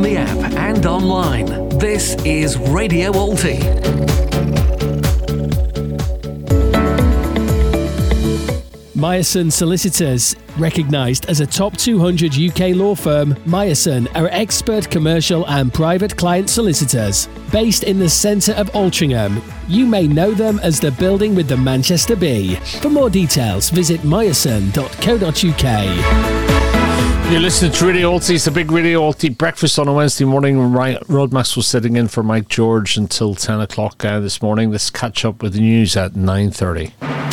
the app and online. This is Radio Alti. Meyerson Solicitors. Recognised as a top 200 UK law firm, Meyerson are expert commercial and private client solicitors. Based in the centre of Altrincham, you may know them as the building with the Manchester Bee. For more details, visit meyerson.co.uk. You're listening to Radio Alti. It's a big Radio Alti breakfast on a Wednesday morning. Rod Maxwell sitting in for Mike George until 10 o'clock this morning. Let's catch up with the news at 9:30.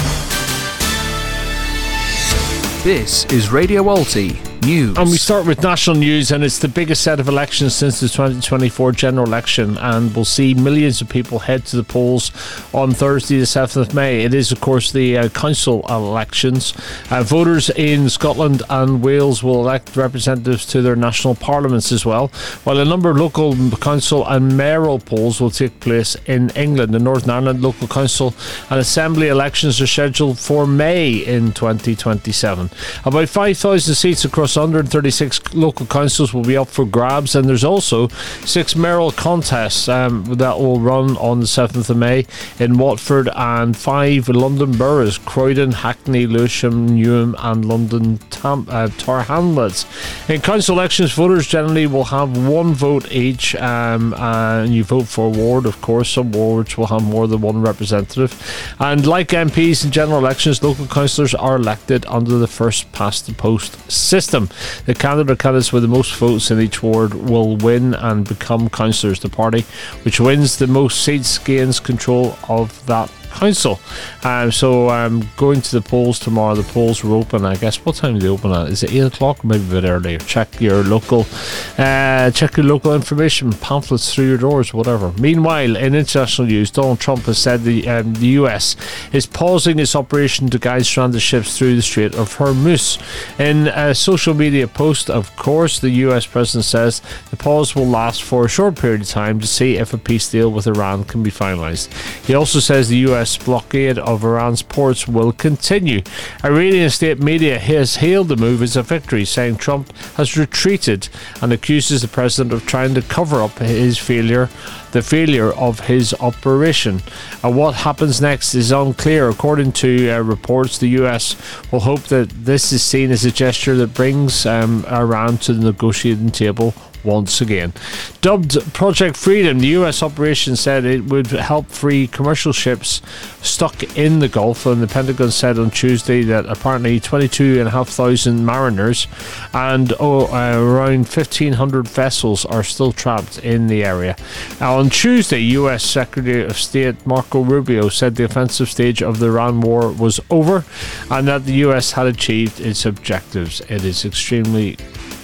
This is Radio Alti News. And we start with national news, and it's the biggest set of elections since the 2024 general election, and we'll see millions of people head to the polls on Thursday the 7th of May. It is, of course, the council elections. Voters in Scotland and Wales will elect representatives to their national parliaments as well, while a number of local council and mayoral polls will take place in England. The Northern Ireland local council and assembly elections are scheduled for May in 2027. About 5,000 seats across 136 local councils will be up for grabs, and there's also 6 mayoral contests that will run on the 7th of May in Watford and 5 London boroughs: Croydon, Hackney, Lewisham, Newham and London Tower Hamlets. In council elections, voters generally will have one vote each, and you vote for a ward. Of course, some wards will have more than one representative, and like MPs in general elections, local councillors are elected under the first past the post system. The candidate or candidates with the most votes in each ward will win and become councillors. The party which wins the most seats gains control of that council. Going to the polls tomorrow. The polls are open, I guess. What time do they open at? Is it 8 o'clock? Maybe a bit earlier. Check your local information pamphlets through your doors, whatever. Meanwhile, in international news, Donald Trump has said the US is pausing its operation to guide stranded ships through the Strait of Hormuz. In a social media post, of course, the US president says the pause will last for a short period of time to see if a peace deal with Iran can be finalized. He also says the US blockade of Iran's ports will continue. Iranian state media has hailed the move as a victory, saying Trump has retreated, and accuses the president of trying to cover up the failure of his operation. What happens next is unclear. According to reports, the US will hope that this is seen as a gesture that brings Iran to the negotiating table once again. Dubbed Project Freedom, the US operation said it would help free commercial ships stuck in the Gulf, and the Pentagon said on Tuesday that apparently 22,500 mariners and around 1,500 vessels are still trapped in the area. Now, on Tuesday, US Secretary of State Marco Rubio said the offensive stage of the Iran war was over and that the US had achieved its objectives. It is extremely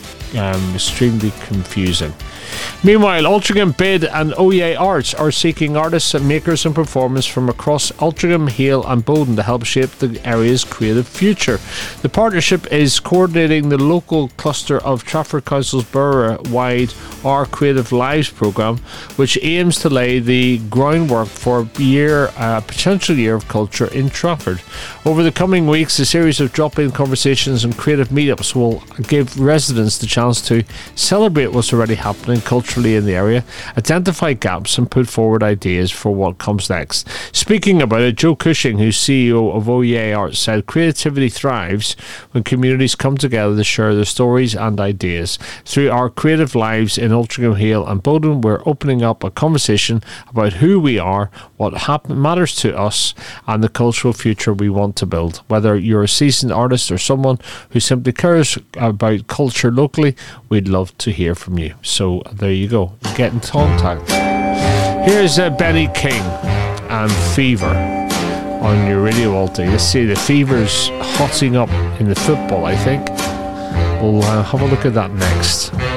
confusing. Meanwhile, Altrincham Bid and OEA Arts are seeking artists and makers and performers from across Altrincham, Hale and Bowden to help shape the area's creative future. The partnership is coordinating the local cluster of Trafford Council's borough-wide Our Creative Lives programme, which aims to lay the groundwork for a potential year of culture in Trafford. Over the coming weeks, a series of drop-in conversations and creative meetups will give residents the chance to celebrate what's already happening culturally in the area, identify gaps and put forward ideas for what comes next. Speaking about it, Joe Cushing, who's CEO of OEA Arts, said creativity thrives when communities come together to share their stories and ideas. Through Our Creative Lives in Altrincham, Hale and Bowden, we're opening up a conversation about who we are, what matters to us and the cultural future we want to build. Whether you're a seasoned artist or someone who simply cares about culture locally, we'd love to hear from you. So there you go. Get in contact. Here's Benny King and Fever on your Radio Alti. Let's see, the Fever's hotting up in the football, I think. We'll have a look at that next.